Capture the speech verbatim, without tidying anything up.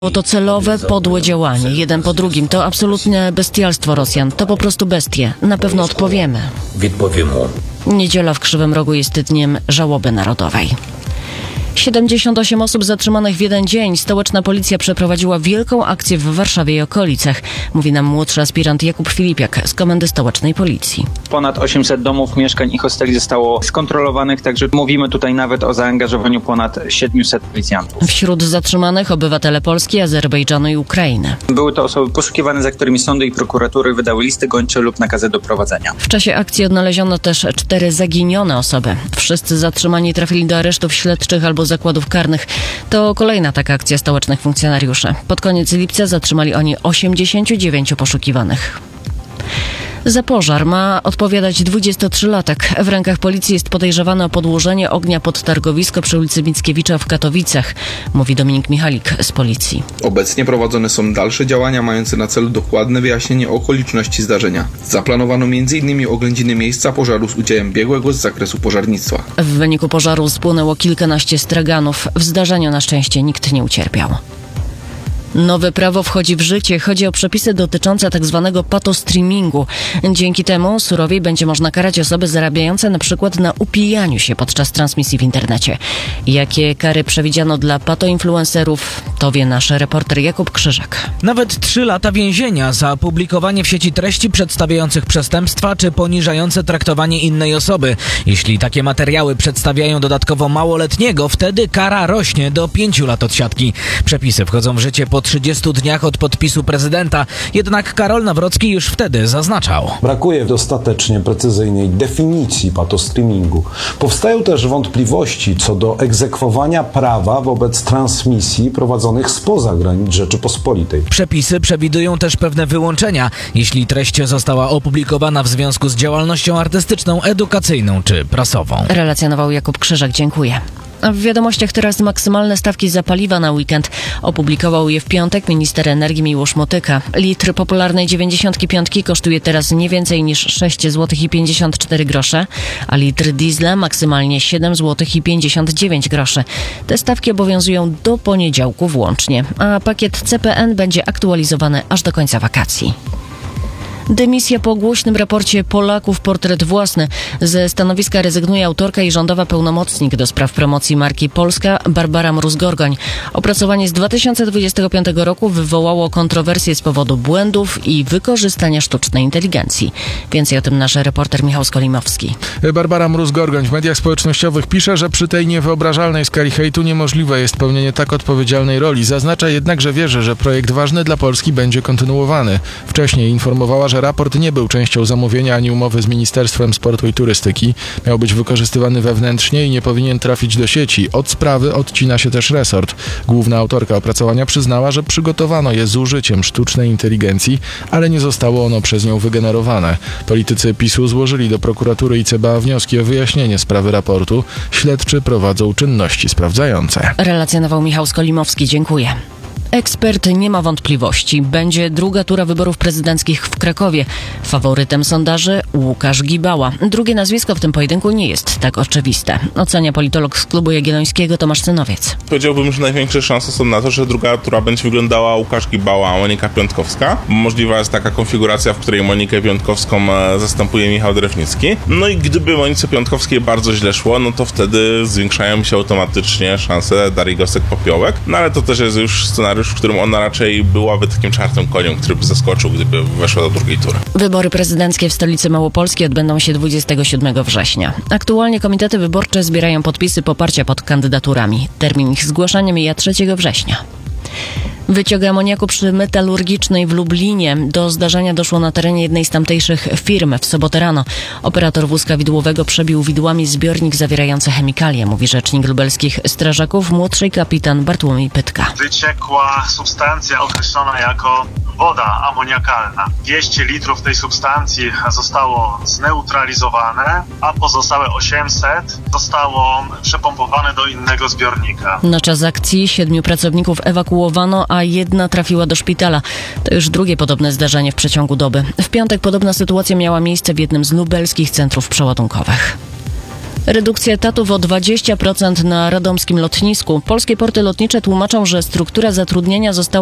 To celowe, podłe działanie, jeden po drugim. To absolutne bestialstwo Rosjan. To po prostu bestie. Na pewno odpowiemy. Niedziela w Krzywym Rogu jest dniem żałoby narodowej. siedemdziesiąt osiem osób zatrzymanych w jeden dzień. Stołeczna policja przeprowadziła wielką akcję w Warszawie i okolicach. Mówi nam młodszy aspirant Jakub Filipiak z Komendy Stołecznej Policji. Ponad osiemset domów, mieszkań i hosteli zostało skontrolowanych, także mówimy tutaj nawet o zaangażowaniu ponad siedmiuset policjantów. Wśród zatrzymanych obywatele Polski, Azerbejdżanu i Ukrainy. Były to osoby poszukiwane, za którymi sądy i prokuratury wydały listy gończe lub nakazy doprowadzenia. W czasie akcji odnaleziono też cztery zaginione osoby. Wszyscy zatrzymani trafili do aresztów śledczych albo zakładów karnych. To kolejna taka akcja stołecznych funkcjonariuszy. Pod koniec lipca zatrzymali oni osiemdziesięciu dziewięciu poszukiwanych. Za pożar ma odpowiadać dwudziestotrzylatek. W rękach policji jest podejrzewany o podłożenie ognia pod targowisko przy ulicy Mickiewicza w Katowicach, mówi Dominik Michalik z policji. Obecnie prowadzone są dalsze działania mające na celu dokładne wyjaśnienie okoliczności zdarzenia. Zaplanowano między innymi oględziny miejsca pożaru z udziałem biegłego z zakresu pożarnictwa. W wyniku pożaru spłonęło kilkanaście straganów. W zdarzeniu na szczęście nikt nie ucierpiał. Nowe prawo wchodzi w życie. Chodzi o przepisy dotyczące tzw. patostreamingu. Dzięki temu surowiej będzie można karać osoby zarabiające na przykład na upijaniu się podczas transmisji w internecie. Jakie kary przewidziano dla patoinfluencerów, to wie nasz reporter Jakub Krzyżak. Nawet trzy lata więzienia za publikowanie w sieci treści przedstawiających przestępstwa czy poniżające traktowanie innej osoby. Jeśli takie materiały przedstawiają dodatkowo małoletniego, wtedy kara rośnie do pięciu lat odsiadki. Przepisy wchodzą w życie po trzydziestu dniach od podpisu prezydenta. Jednak Karol Nawrocki już wtedy zaznaczał. Brakuje dostatecznie precyzyjnej definicji patostreamingu. Powstają też wątpliwości co do egzekwowania prawa wobec transmisji prowadzonych spoza granic Rzeczypospolitej. Przepisy przewidują też pewne wyłączenia, jeśli treść została opublikowana w związku z działalnością artystyczną, edukacyjną czy prasową. Relacjonował Jakub Krzyżak. Dziękuję. A w wiadomościach teraz maksymalne stawki za paliwa na weekend. Opublikował je w piątek minister energii Miłosz Motyka. Litr popularnej dziewięćdziesiątki piątki kosztuje teraz nie więcej niż sześć złotych i pięćdziesiąt cztery grosze, a litr diesla maksymalnie siedem złotych i pięćdziesiąt dziewięć groszy. Te stawki obowiązują do poniedziałku włącznie, a pakiet C P N będzie aktualizowany aż do końca wakacji. Dymisja po głośnym raporcie Polaków Portret Własny. Ze stanowiska rezygnuje autorka i rządowa pełnomocnik do spraw promocji marki Polska Barbara Mróz-Gorgoń. Opracowanie z dwa tysiące dwudziestego piątego roku wywołało kontrowersje z powodu błędów i wykorzystania sztucznej inteligencji. Więcej o tym nasz reporter Michał Skolimowski. Barbara Mróz-Gorgoń w mediach społecznościowych pisze, że przy tej niewyobrażalnej skali hejtu niemożliwe jest pełnienie tak odpowiedzialnej roli. Zaznacza jednak, że wierzy, że projekt ważny dla Polski będzie kontynuowany. Wcześniej informowała, że raport nie był częścią zamówienia ani umowy z Ministerstwem Sportu i Turystyki. Miał być wykorzystywany wewnętrznie i nie powinien trafić do sieci. Od sprawy odcina się też resort. Główna autorka opracowania przyznała, że przygotowano je z użyciem sztucznej inteligencji, ale nie zostało ono przez nią wygenerowane. Politycy PiSu złożyli do prokuratury i C B A wnioski o wyjaśnienie sprawy raportu. Śledczy prowadzą czynności sprawdzające. Relacjonował Michał Skolimowski. Dziękuję. Ekspert nie ma wątpliwości. Będzie druga tura wyborów prezydenckich w Krakowie. Faworytem sondaży Łukasz Gibała. Drugie nazwisko w tym pojedynku nie jest tak oczywiste. Ocenia politolog z Klubu Jagiellońskiego Tomasz Cynowiec. Powiedziałbym, że największe szanse są na to, że druga tura będzie wyglądała Łukasz Gibała, a Monika Piątkowska. Możliwa jest taka konfiguracja, w której Monikę Piątkowską zastępuje Michał Drewnicki. No i gdyby Monice Piątkowskiej bardzo źle szło, no to wtedy zwiększają się automatycznie szanse Darii Gosek-Popiołek. No ale to też jest już scenariusz, w którym ona raczej byłaby takim czarnym koniem, który by zaskoczył, gdyby weszła do drugiej tury. Wybory prezydenckie w stolicy Małopolskiej odbędą się dwudziestego siódmego września. Aktualnie komitety wyborcze zbierają podpisy poparcia pod kandydaturami. Termin ich zgłaszania mija trzeciego września. Wyciąg amoniaku przy metalurgicznej w Lublinie. Do zdarzenia doszło na terenie jednej z tamtejszych firm w sobotę rano. Operator wózka widłowego przebił widłami zbiornik zawierający chemikalie, mówi rzecznik lubelskich strażaków, młodszy kapitan Bartłomiej Pytka. Wyciekła substancja określona jako woda amoniakalna. dwieście litrów tej substancji zostało zneutralizowane, a pozostałe osiemset zostało przepompowane do innego zbiornika. Na czas akcji siedmiu pracowników ewakuowano, a jedna trafiła do szpitala. To już drugie podobne zdarzenie w przeciągu doby. W piątek podobna sytuacja miała miejsce w jednym z lubelskich centrów przeładunkowych. Redukcja etatów o dwadzieścia procent na radomskim lotnisku. Polskie porty lotnicze tłumaczą, że struktura zatrudnienia została